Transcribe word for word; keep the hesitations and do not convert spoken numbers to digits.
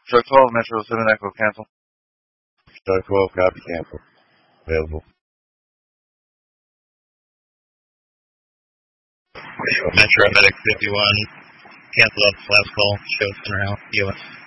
Show twelve, Metro seven Echo, cancel. Show twelve, copy, cancel. Available. Metro Medic fifty-one, cancel out last call, show center out, U S